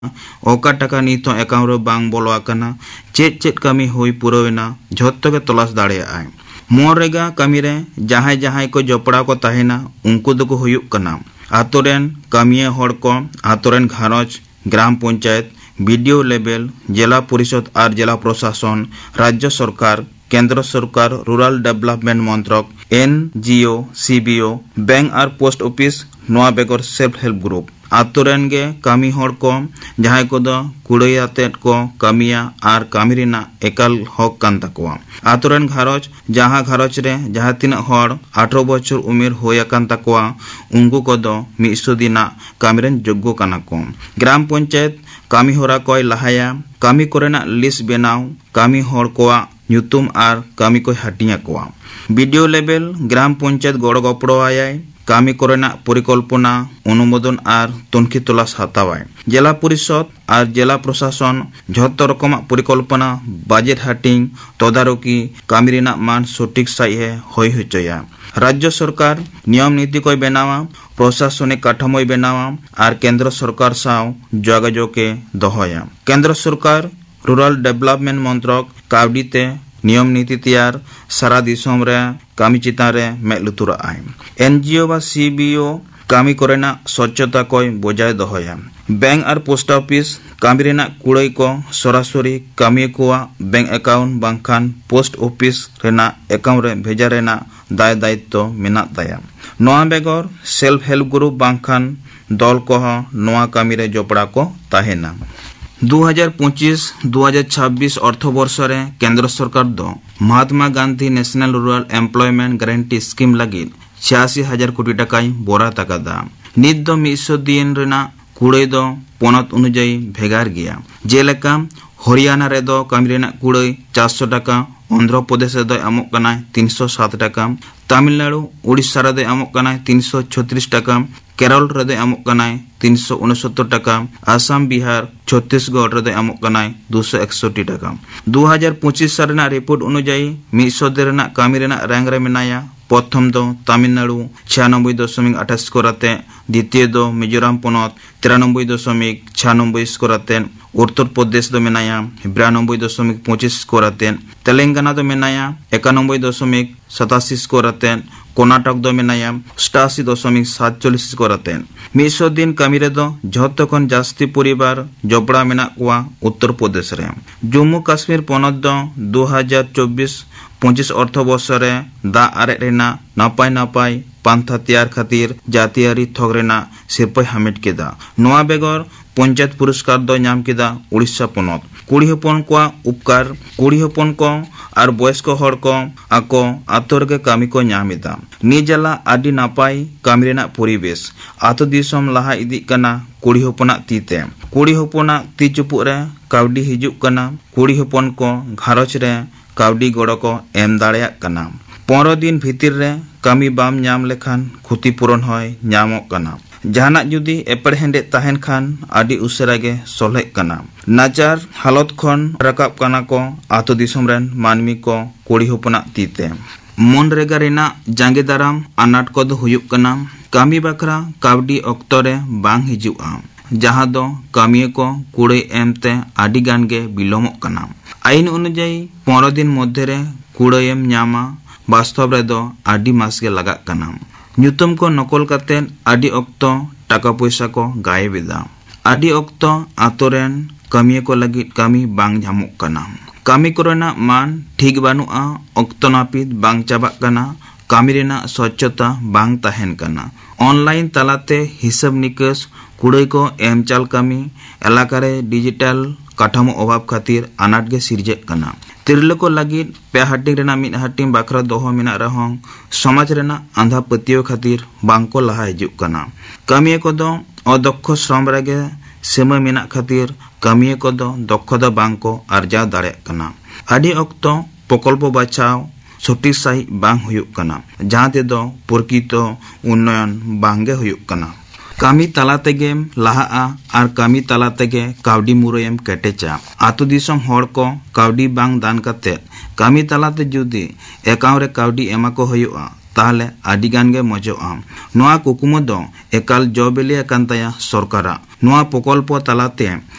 ओका टाका नित अकाउंट रे बांग बोलो आकना चेत चेत कमी हुई पुरवेना झोत्तो के तलाश दाड़ेयाय मनरेगा कमी रे जहां जहां को जपड़ा को ताहेना उनको दो को हुयुक कना आतोरेन कमिया हड़ को आतोरेन घारज ग्राम पंचायत बीडीओ लेवल जिला परिषद और जिला प्रशासन राज्य सरकार केंद्र सरकार rural development मंत्रक NGO CBO bank और पोस्ट ऑफिस नोआ बेगर सेल्फ हेल्प ग्रुप आतोरेन गे कमी हड़ को जहां को दो कुड़ई आतेत को कमिया और कमी रिना एकाल हक कान तकवा आतोरेन घारज जहां घारज रे जहां तीन हड़ 18 बछर उमेर होया कान तकवा उनको को दो 100 दिना कमीरेन योग्य काना को ग्राम पंचायत कमी होरा कोय लहाया कमी कोरेना लिस्ट बेनाव कमी हड़ कोआ ᱧᱩᱛᱩᱢ और कमी को हाटिया कोआ वीडियो लेवल ग्राम पंचायत गड़ गपड़ो आयाय कमी कोरेना परिकल्पना अनुमोदन और तनखी तलाश हतावाय जिला परिषद और जिला प्रशासन झोत्तो रकम परिकल्पना बजेट हाटिंग तदारकी कमी रिना मान सठिक साइहे होय होचया राज्य सरकार नियम नीति को बनावा प्रशासनिक काठामोय बनावा और केंद्र सरकार साव जोगाजोग के दोहया केंद्र सरकार रूरल डेवलपमेंट मंत्रक कावडीते नियम नीति तैयार सारा दिसोम रे कमी चितान रे में लुतुरा आय एनजीओ बा सीबीओ कमी कोरेना स्वच्छता को बजाय दोहया बैंक और पोस्ट ऑफिस कमी रेना कुड़ई को सरासरी कमी को bank account बांखान post office Raina account रे भेजा रेना दाय दायित्व मेना ताया नोआ बेगर सेल्फ हेल्प ग्रुप बांखान दल को नोआ कमी रे जोपड़ा को ताहेना 2025-2026 अर्थ वर्ष रे केंद्र सरकार दो Mahatma Gandhi national rural employment guarantee scheme लगी 86,000 कोटी टाका बोरा तकादा नित दो 100 दिन रेना कुड़ई दो पनत अनुजाई भेगार गया जेलेका हरियाणा रे दो कमी रेना कुड़ई 400 टाका आंध्र प्रदेश रे दो एमक कना 307 टाका तमिलनाडु उड़ीसा रे दो एमक कना 336 टाका केरल रे दो एमक कना 369 टाका आसाम बिहार छत्तीसगढ़ रे दो एमक कना 261 टाका 2025 साल रिपोर्ट अनुजाई 100 दिन रेना कमी रेना रैंक रे मेनाया प्रथम दो तमिलनाडु 96.28 स्कोराते द्वितीय दो मिजोराम पनत 93.96 स्कोराते उत्तर प्रदेश दो मेनाया 92.25 स्कोराते तेलंगाना दो मेनाया 91.87 स्कोराते कर्नाटक दो मेनाया 87.47 स्कोराते 100 दिन कमी रे दो झोत्तो खन जास्ती परिवार जबड़ा मेना कुआ उत्तर प्रदेश रे जम्मू काश्मीर पनत दो 2024-25 अर्थ वर्ष रे दा आरे रेना नापाय नापाय पांथा तैयार खातिर जातियारी थग रेना सिरपाय हामिट केदा नोआ बेगर पंचायत पुरस्कार दो नाम केदा उड़ीसा पनत कुड़ी हपन को उपकार कुड़ी हपन को और वयस्क हड़ को आको आतोर के कमी को नामेदा निजला आदि नापाय कमी रेना परिवेश आतो दिसम लहा इदी कना कुड़ी हपना तीते कुड़ी हपना ती चुपु रे कावडी हिजुक कना कुड़ी हपन को घारज रे कावडी गड़ो को एम दाड़ेया कना 15 दिन भीतर रे कमी बाम नाम लेखान क्षतिपूरण होय नामक कना जहाना जुदी एपड़हेंडे ताहेन खान आदि उसरा गे सोलहे कना नाचार हालत खन रकाब कना को आतो दिसम रेन मानमी को कुड़ी हपना तीते मनरेगा रेना जांगे दाराम अनाट को दो हुयुक कना कमी बखरा कावडी ऑक्टो रे बांग हिजुआ जहां दो कमी को कुड़े एमते आदि गान गे बिलोमक कना आईन अनुजाई 15 दिन मध्य रे कुड़े एम न्यामा वास्तव रे दो आदि मास गे लगा कना ᱧᱩᱛᱩᱢ को नकल करते आदि ऑक्टो टाका पैसा को गायबेदा आदि ऑक्टो आतोरेन कमी को लगी कमी बांग झामक कना कमी कोरेना मान ठीक बानुआ ऑक्टो नापित बांग चाबाक कना कमी रेना स्वच्छता बांग ताहेन कना ऑनलाइन तलाते हिसाब निकास कुड़ई को एम चाल कमी एलाकारे डिजिटल काठामो अभाव खातिर अनाट गे सिरजे कना तिरले को लगी पे हाटिंग रेना मिन हाटिंग बाखरा दोहो मिना रहों समाज रेना आंधा पतियो खातिर बांग को लहा हिजुक कना कमी को दो अदक्ष श्रम रेगे समय मिना खातिर कमी को दो दक्षता बांग को अर्जा दाड़े कना आदि ऑक्टो प्रकल्प बचाव सठिक सही बांग हुयुक कना जहां ते दो प्रकृत उन्नयन बांगे हुयुक कना कमी तला तेगे लहा और कमी तला तेगे कावडी मुरयम केटेचा आतु दिसम हड़ को कावडी बांग दान कते कमी तलाते जुदी एकाउंट रे कावडी एमा को हुयुआ ताहले आदि गान गे मजोआ नोआ कुकुमो दो एकाल जबिलिया कान ताया सरकारा नोआ प्रकल्प तालाते